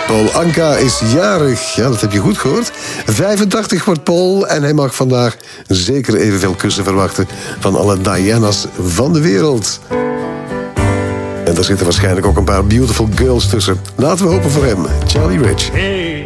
Paul Anka is jarig. Ja, dat heb je goed gehoord. 85 wordt Paul en hij mag vandaag zeker evenveel kussen verwachten van alle Diana's van de wereld. En daar zitten waarschijnlijk ook een paar beautiful girls tussen. Laten we hopen voor hem. Charlie Rich. Hey.